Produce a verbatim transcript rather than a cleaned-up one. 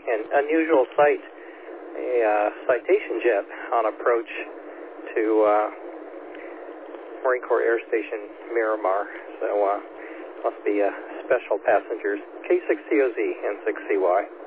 an unusual sight, a uh, citation jet on approach to uh, Marine Corps Air Station Miramar. So uh, must be uh, special passengers. K six C O Z and six C Y.